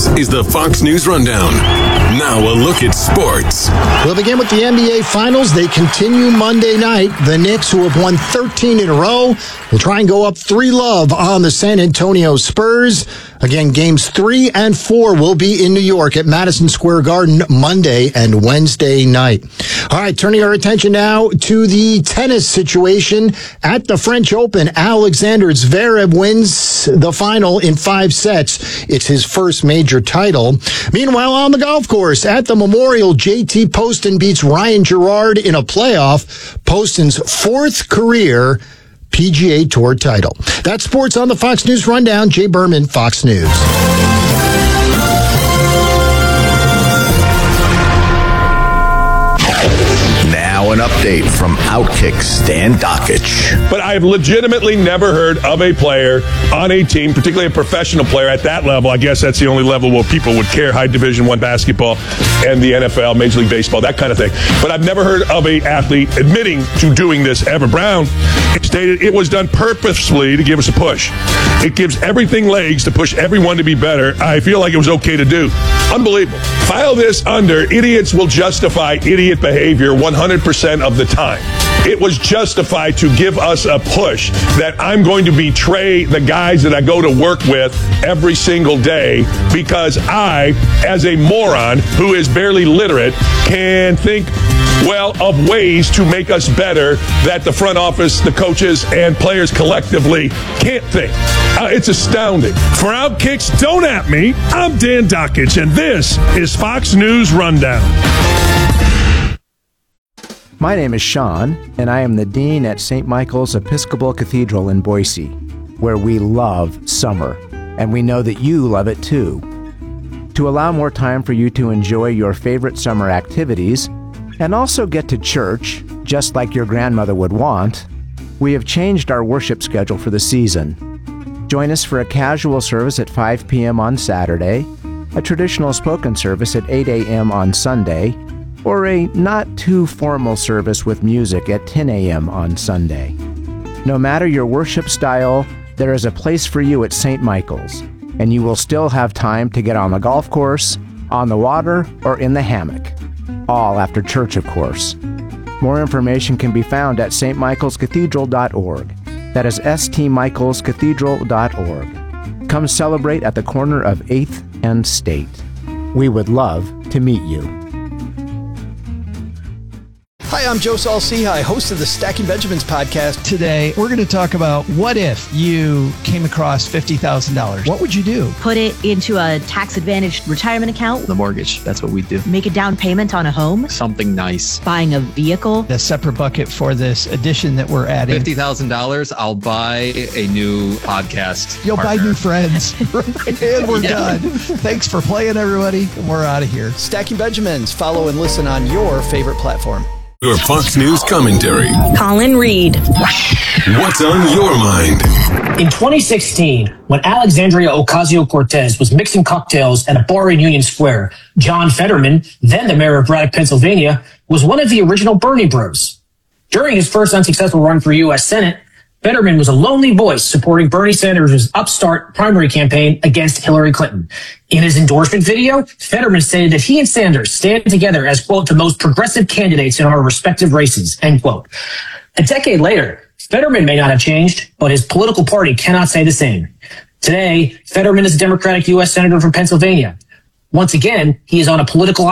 This is the Fox News Rundown. Now a look at sports. We'll begin with the NBA Finals. They continue Monday night. The Knicks, who have won 13 in a row, will try and go up 3-0 on the San Antonio Spurs. Again, games 3 and 4 will be in New York at Madison Square Garden Monday and Wednesday night. All right, turning our attention now to the tennis situation at the French Open. Alexander Zverev wins the final in 5 sets. It's his first major title. Meanwhile, on the golf course at the Memorial, JT Poston beats Ryan Gerard in a playoff. Poston's 4th career PGA Tour title. That's sports on the Fox News Rundown. Jay Berman, Fox News. Now an update from Outkick Stan Dakich. But I've legitimately never heard of a player on a team, particularly a professional player at that level. I guess that's the only level where people would care, high Division I basketball and the NFL, Major League Baseball, that kind of thing. But I've never heard of an athlete admitting to doing this ever. Brown stated it was done purposefully to give us a push. It gives everything legs to push everyone to be better. I feel like it was okay to do. Unbelievable. File this under idiots will justify idiot behavior 100% of the time. It was justified to give us a push that I'm going to betray the guys that I go to work with every single day because I, as a moron who is barely literate, can think, well, of ways to make us better that the front office, the coaches, and players collectively can't think. It's astounding. For Outkicks, don't at me. I'm Dan Dakich, and this is Fox News Rundown. My name is Sean, and I am the Dean at St. Michael's Episcopal Cathedral in Boise, where we love summer, and we know that you love it too. To allow more time for you to enjoy your favorite summer activities, and also get to church, just like your grandmother would want, we have changed our worship schedule for the season. Join us for a casual service at 5 p.m. on Saturday, a traditional spoken service at 8 a.m. on Sunday, or a not-too-formal service with music at 10 a.m. on Sunday. No matter your worship style, there is a place for you at St. Michael's, and you will still have time to get on the golf course, on the water, or in the hammock. All after church, of course. More information can be found at stmichaelscathedral.org. That is stmichaelscathedral.org. Come celebrate at the corner of 8th and State. We would love to meet you. Hi, I'm Joe Saul-Sehy, host of the Stacking Benjamins podcast. Today, we're going to talk about what if you came across $50,000? What would you do? Put it into a tax-advantaged retirement account. The mortgage, that's what we do. Make a down payment on a home. Something nice. Buying a vehicle. A separate bucket for this addition that we're adding. $50,000, I'll buy a new podcast. You'll partner. buy new friends. And we're done. Thanks for playing, everybody. And we're out of here. Stacking Benjamins. Follow and listen on your favorite platform. Your Fox News commentary. Colin Reed. What's on your mind? In 2016, when Alexandria Ocasio-Cortez was mixing cocktails at a bar in Union Square, John Fetterman, then the mayor of Braddock, Pennsylvania, was one of the original Bernie bros. During his first unsuccessful run for U.S. Senate, Fetterman was a lonely voice supporting Bernie Sanders' upstart primary campaign against Hillary Clinton. In his endorsement video, Fetterman stated that he and Sanders stand together as, quote, the most progressive candidates in our respective races, end quote. A decade later, Fetterman may not have changed, but his political party cannot say the same. Today, Fetterman is a Democratic U.S. Senator from Pennsylvania. Once again, he is on a political